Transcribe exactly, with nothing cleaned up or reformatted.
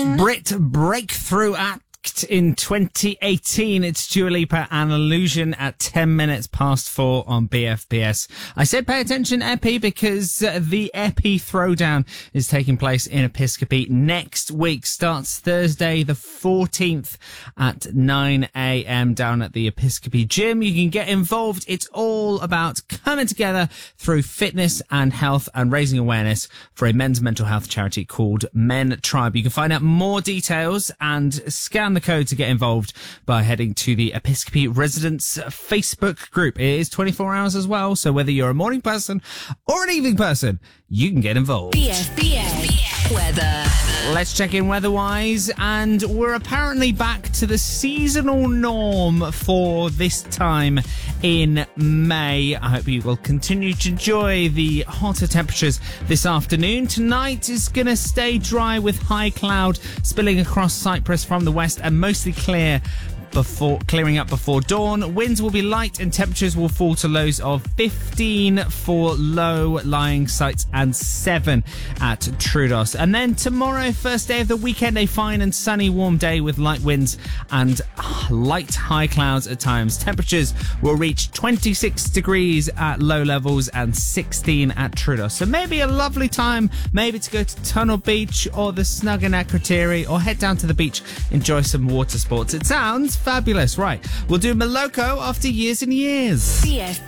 Brit Breakthrough Act in twenty eighteen. It's Dua Lipa and Illusion at ten minutes past four on B F B S. I said pay attention, Epi, because uh, the Epi Throwdown is taking place in Episcopi next week. Starts Thursday the fourteenth at nine a.m. down at the Episcopi Gym. You can get involved. It's all about coming together through fitness and health and raising awareness for a men's mental health charity called Men Tribe. You can find out more details and scan the code to get involved by heading to the Episcopi Residents Facebook group. It is twenty-four hours as well, so whether you're a morning person or an evening person, you can get involved. B F B S weather. Let's check in weather-wise, and we're apparently back to the seasonal norm for this time in May. I hope you will continue to enjoy the hotter temperatures this afternoon. Tonight is going to stay dry with high cloud spilling across Cyprus from the west and mostly clear before clearing up before dawn. Winds will be light and temperatures will fall to lows of fifteen for low-lying sites and seven at Troodos. And then tomorrow, first day of the weekend, a fine and sunny warm day with light winds and light high clouds at times. Temperatures will reach twenty-six degrees at low levels and sixteen at Troodos. So maybe a lovely time maybe to go to Tunnel Beach or the Snug in Akrotiri, or head down to the beach, enjoy some water sports. It sounds fabulous. Right, we'll do Moloko after years and years. B F